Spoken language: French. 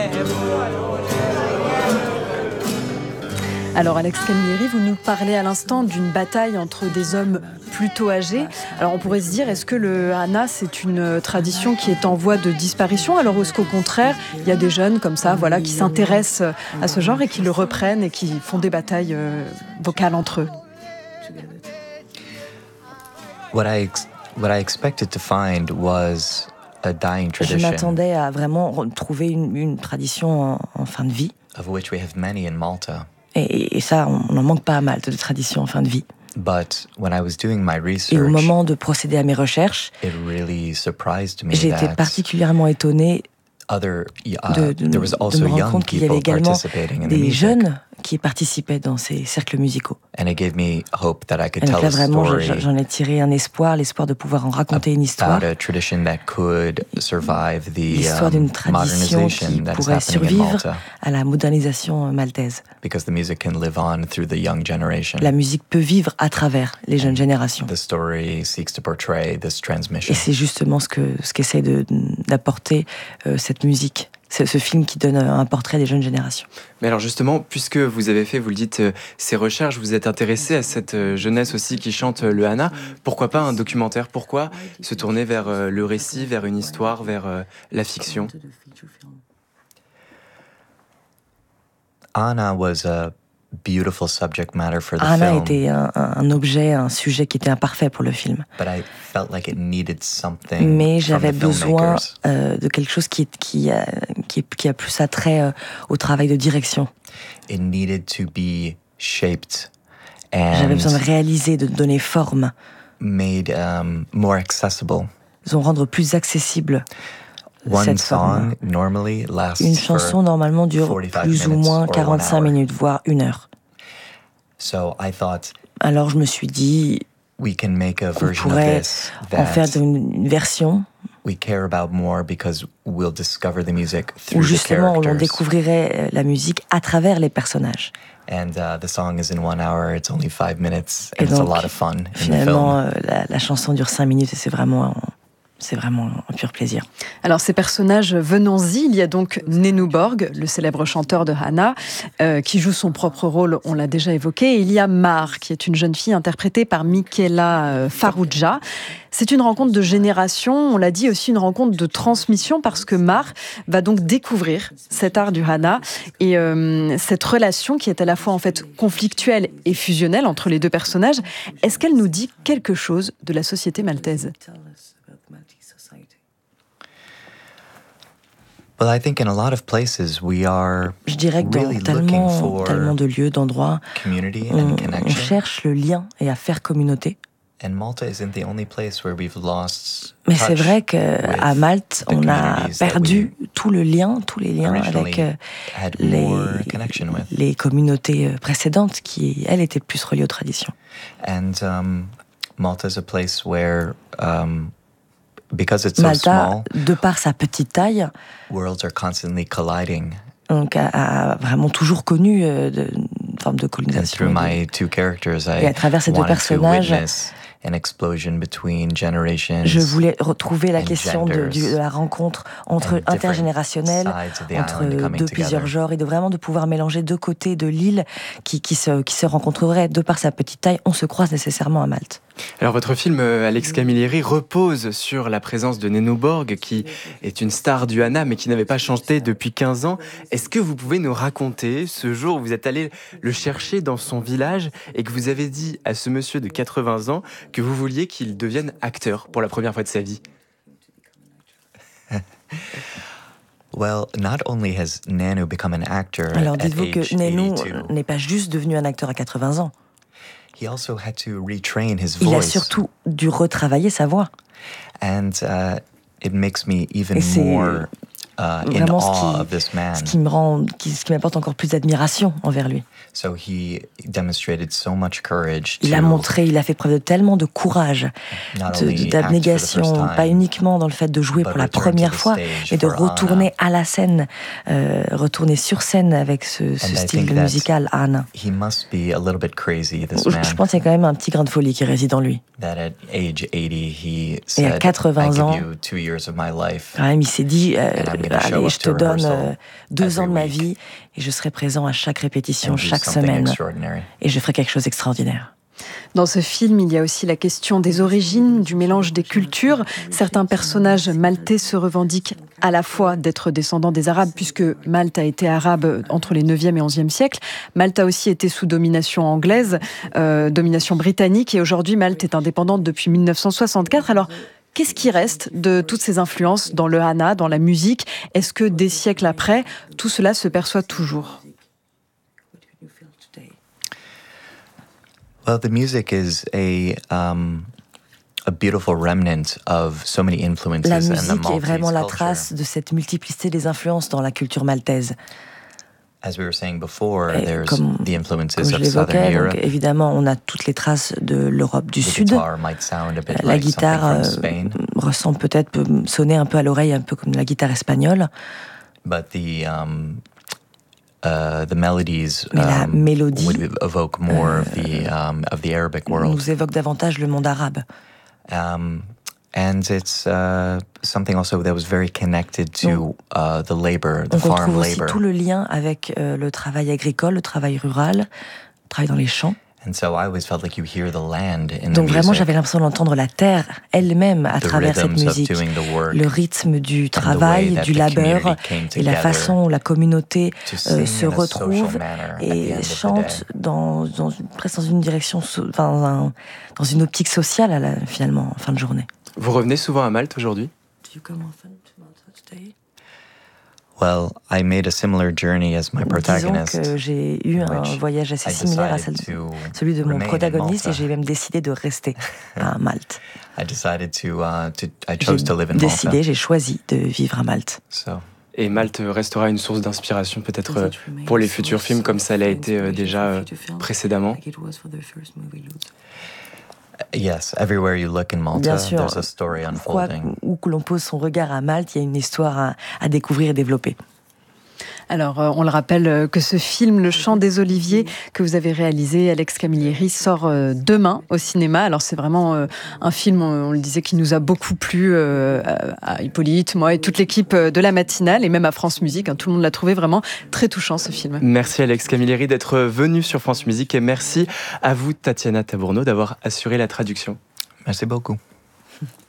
Alors Alex Camilleri, vous nous parlez à l'instant d'une bataille entre des hommes plutôt âgés. Alors on pourrait se dire, est-ce que le Hana, c'est une tradition qui est en voie de disparition? Alors est-ce qu'au contraire, il y a des jeunes comme ça, voilà, qui s'intéressent à ce genre et qui le reprennent et qui font des batailles vocales entre eux? What I expected to find was a dying Je tradition, m'attendais à vraiment trouver une tradition en fin de vie. of which we have many in Malta. Et ça, on n'en manque pas à Malte, de traditions en fin de vie. But when I was doing my Et au research, moment de procéder à mes recherches, it really surprised me j'ai été that particulièrement étonnée there was de also me rendre young compte qu'il y avait people également participating in the des music. jeunes qui participaient dans ces cercles musicaux. And it gave me hope that I could Et donc tell là, a vraiment, story j'en ai tiré un espoir, l'espoir de pouvoir en raconter une histoire. about a tradition that could survive the L'histoire d'une tradition qui modernization that is pourrait happening in survivre Malta, à la modernisation maltaise. because the music can live on through the young generation. La musique peut vivre à travers les jeunes générations. The story seeks to portray this transmission. Et c'est justement ce qu'essaie d'apporter cette musique. C'est ce film qui donne un portrait des jeunes générations. Mais alors justement, puisque vous avez fait, vous le dites, ces recherches, vous êtes intéressé à cette jeunesse aussi qui chante le Hana. Pourquoi pas un documentaire? Pourquoi se tourner vers le récit, vers une histoire, vers la fiction? Anna was a beautiful subject matter for the Anna film, était un objet, un sujet qui était imparfait pour le film. but I felt like it needed something Mais from j'avais the besoin filmmakers. de quelque chose qui a plus attrait au travail de direction. It needed to be shaped J'avais besoin de and réaliser, de donner forme, made more accessible. de rendre plus accessible One cette forme. song normally lasts Une for chanson normalement dure 45 plus ou minutes moins or 1 45 hour. minutes, voire 1 heure. So I thought Alors je me suis dit we can make a qu'on version of pourrait this en faire that une version we care about more because we'll discover the music où through the justement on characters. découvrirait la musique à travers les personnages. And the song is in 1 hour. It's only 5 minutes, Et and it's a donc, lot of fun in the finalement, film. la chanson dure 5 minutes et c'est vraiment un pur plaisir. Alors ces personnages, venons-y. Il y a donc Nenu Borg, le célèbre chanteur de Hana, qui joue son propre rôle, on l'a déjà évoqué. Et il y a Mar, qui est une jeune fille interprétée par Michaela Farrugia. C'est une rencontre de génération, on l'a dit, aussi une rencontre de transmission, parce que Mar va donc découvrir cet art du Hana et cette relation qui est à la fois en fait conflictuelle et fusionnelle entre les deux personnages. Est-ce qu'elle nous dit quelque chose de la société maltaise ? Well, I think in a lot of places we are Je dirais que dans really looking for tellement de lieux, d'endroits, community on and connection. cherche le lien et à faire communauté. And Malta isn't the only place where we've lost Mais c'est touch vrai qu'à Malte, the on a communities that perdu tous les liens avec originally had more connection with. les communautés précédentes qui, elles, étaient plus reliées aux traditions. And Malta is a place where, because it's so Malta, small, de par sa petite taille, worlds are constantly colliding. donc a vraiment toujours connu une forme de And colonisation. through my two characters, Et à travers ces deux wanted to personnages, witness an explosion between generations. Je voulais retrouver la and question de genders la rencontre entre and different intergénérationnelle, sides of the entre island coming plusieurs together. genres, et de pouvoir mélanger deux côtés de l'île qui se rencontreraient. De par sa petite taille, on se croise nécessairement à Malte. Alors votre film, Alex Camilleri, repose sur la présence de Nenu Borg, qui est une star du Hana, mais qui n'avait pas chanté depuis 15 ans. Est-ce que vous pouvez nous raconter ce jour où vous êtes allé le chercher dans son village et que vous avez dit à ce monsieur de 80 ans que vous vouliez qu'il devienne acteur pour la première fois de sa vie? Well, not only has Nanu become an actor Alors at dites-vous age que Nenu 82, n'est pas juste devenu un acteur à 80 ans. he also had to retrain his Il a voice. surtout dû retravailler sa voix. And it makes me even Et c'est more in vraiment awe of this man. ce qui m'apporte encore plus d'admiration envers lui. So he demonstrated so much courage Il a fait preuve de tellement de courage, not only act for the first d'abnégation, time, pas uniquement dans le fait de jouer but pour la return to première the fois, stage mais de for retourner à la scène, retourner sur scène avec ce I style think that musical Anna. He must be a little bit crazy, this man. Je pense qu'il y a quand même un petit grain de folie qui réside en lui. That at age 80, he Et à said, 80 I ans, give you 2 years of my life, quand même, il s'est dit, and I'm allez, je te donne 2 ans de ma vie et je serai présent à chaque répétition, chaque semaine. Et je ferai quelque chose d'extraordinaire. Dans ce film, il y a aussi la question des origines, du mélange des cultures. Certains personnages maltais se revendiquent à la fois d'être descendants des Arabes, puisque Malte a été arabe entre les 9e et 11e siècles. Malte a aussi été sous domination anglaise, domination britannique, et aujourd'hui Malte est indépendante depuis 1964. Alors, qu'est-ce qui reste de toutes ces influences dans le Hana, dans la musique? Est-ce que des siècles après, tout cela se perçoit toujours? Well, the music is a beautiful remnant of so many influences La in the musique est vraiment Maltese la culture. trace de cette multiplicité des influences dans la culture maltaise. As we were saying before, Et there's comme the influences je of Southern l'évoquais, Europe. donc évidemment, on a toutes les traces de l'Europe du The Sud. guitar might sound a bit La like guitare something from Spain, ressemble peut-être, peut sonner un peu à l'oreille, un peu comme la guitare espagnole. but the melodies Mais la mélodie would evoke more of the Arabic world. nous évoque davantage le monde arabe. And it's something also that was very connected to the labor, the On farm retrouve aussi labor. tout le lien avec le travail agricole, le travail rural, le travail dans les champs. And so I always felt like you hear the land in Donc the vraiment, music, j'avais l'impression d'entendre la terre elle-même à the travers cette rhythms of musique. doing the work, Le rythme du and the way travail, that du the labeur, community came et la together façon où la communauté to sing se in a retrouve social manner at the end et of the chante day. presque dans une direction, dans une optique sociale finalement, en fin de journée. Vous revenez souvent à Malte aujourd'hui? Well, I made a similar journey as my Disons protagonist. que j'ai eu un which voyage assez I similaire à decided to celui de mon remain in protagoniste, et Malta. j'ai même décidé de rester à Malte. I decided I chose to live in Malta. J'ai choisi de vivre à Malte. So Et Malte restera une source d'inspiration peut-être pour les futurs films, comme ça l'a été déjà précédemment. yes, everywhere you look in Malta, Bien sûr, there's a story unfolding. où que l'on pose son regard à Malte, il y a une histoire à découvrir et développer. Alors, on le rappelle que ce film, Le Chant des Oliviers, que vous avez réalisé, Alex Camilleri, sort demain au cinéma. Alors, c'est vraiment un film, on le disait, qui nous a beaucoup plu à Hippolyte, moi et toute l'équipe de la matinale, et même à France Musique. Tout le monde l'a trouvé vraiment très touchant, ce film. Merci Alex Camilleri d'être venu sur France Musique et merci à vous Tatiana Tabourneau d'avoir assuré la traduction. Merci beaucoup.